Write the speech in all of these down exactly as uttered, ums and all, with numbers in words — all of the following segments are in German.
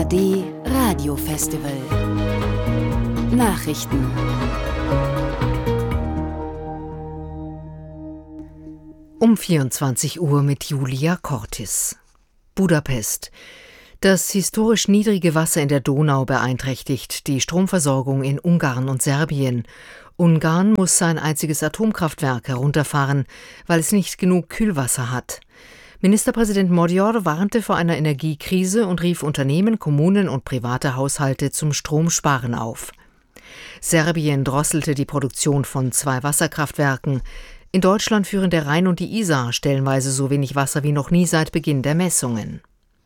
R D Radiofestival Nachrichten. Um vierundzwanzig Uhr mit Julia Cortis. Budapest. Das historisch niedrige Wasser in der Donau beeinträchtigt die Stromversorgung in Ungarn und Serbien. Ungarn muss sein einziges Atomkraftwerk herunterfahren, weil es nicht genug Kühlwasser hat. Ministerpräsident Magyar warnte vor einer Energiekrise und rief Unternehmen, Kommunen und private Haushalte zum Stromsparen auf. Serbien drosselte die Produktion von zwei Wasserkraftwerken. In Deutschland führen der Rhein und die Isar stellenweise so wenig Wasser wie noch nie seit Beginn der Messungen.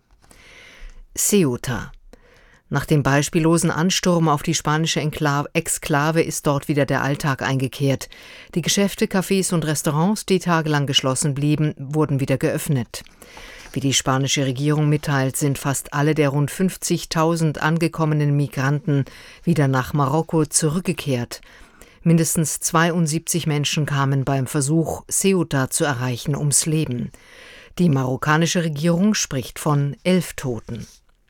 Ceuta. Nach dem beispiellosen Ansturm auf die spanische Enklave, Exklave ist dort wieder der Alltag eingekehrt. Die Geschäfte, Cafés und Restaurants, die tagelang geschlossen blieben, wurden wieder geöffnet. Wie die spanische Regierung mitteilt, sind fast alle der rund fünfzigtausend angekommenen Migranten wieder nach Marokko zurückgekehrt. Mindestens zweiundsiebzig Menschen kamen beim Versuch, Ceuta zu erreichen, ums Leben. Die marokkanische Regierung spricht von elf Toten.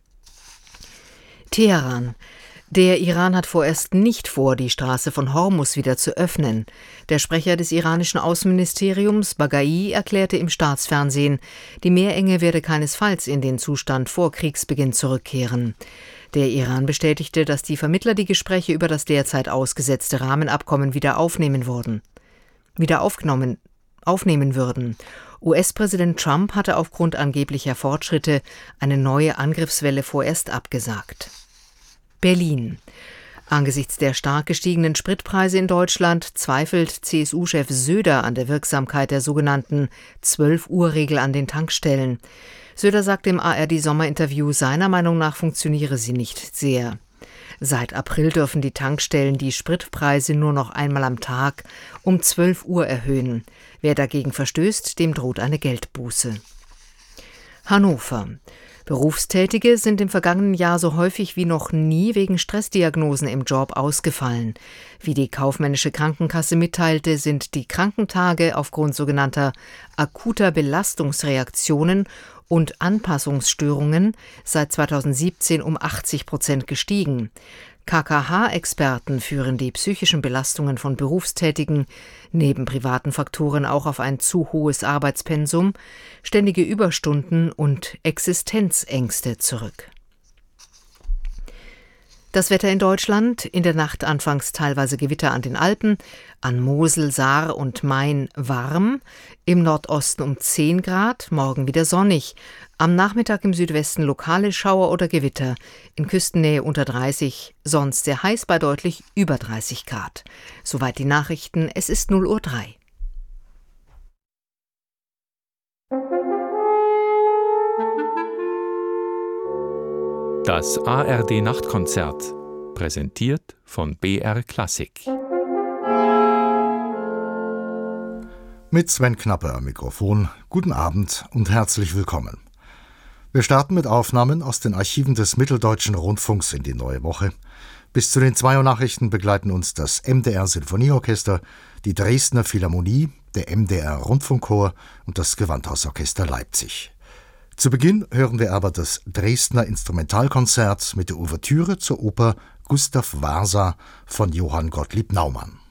Teheran. Der Iran hat vorerst nicht vor, die Straße von Hormuz wieder zu öffnen. Der Sprecher des iranischen Außenministeriums, Baghai, erklärte im Staatsfernsehen, die Meerenge werde keinesfalls in den Zustand vor Kriegsbeginn zurückkehren. Der Iran bestätigte, dass die Vermittler die Gespräche über das derzeit ausgesetzte Rahmenabkommen wieder aufnehmen würden. Wieder aufgenommen, aufnehmen würden. U S-Präsident Trump hatte aufgrund angeblicher Fortschritte eine neue Angriffswelle vorerst abgesagt. Berlin. Angesichts der stark gestiegenen Spritpreise in Deutschland zweifelt C S U-Chef Söder an der Wirksamkeit der sogenannten zwölf-Uhr-Regel an den Tankstellen. Söder sagte im A R D-Sommerinterview, seiner Meinung nach funktioniere sie nicht sehr. Seit April dürfen die Tankstellen die Spritpreise nur noch einmal am Tag um zwölf Uhr erhöhen. Wer dagegen verstößt, dem droht eine Geldbuße. Hannover. Berufstätige sind im vergangenen Jahr so häufig wie noch nie wegen Stressdiagnosen im Job ausgefallen. Wie die kaufmännische Krankenkasse mitteilte, sind die Krankentage aufgrund sogenannter akuter Belastungsreaktionen und Anpassungsstörungen seit zweitausendsiebzehn um achtzig Prozent gestiegen. K K H-Experten führen die psychischen Belastungen von Berufstätigen neben privaten Faktoren auch auf ein zu hohes Arbeitspensum, ständige Überstunden und Existenzängste zurück. Das Wetter in Deutschland: in der Nacht anfangs teilweise Gewitter an den Alpen, an Mosel, Saar und Main warm, im Nordosten um zehn Grad, morgen wieder sonnig, am Nachmittag im Südwesten lokale Schauer oder Gewitter, in Küstennähe unter dreißig, sonst sehr heiß bei deutlich über dreißig Grad. Soweit die Nachrichten, es ist null Uhr drei. Das A R D-Nachtkonzert, präsentiert von B R Klassik. Mit Sven Knappe am Mikrofon, guten Abend und herzlich willkommen. Wir starten mit Aufnahmen aus den Archiven des Mitteldeutschen Rundfunks in die neue Woche. Bis zu den zwei Uhr Nachrichten begleiten uns das M D R-Sinfonieorchester, die Dresdner Philharmonie, der M D R-Rundfunkchor und das Gewandhausorchester Leipzig. Zu Beginn hören wir aber das Dresdner Instrumentalkonzert mit der Ouvertüre zur Oper Gustav Wasa von Johann Gottlieb Naumann.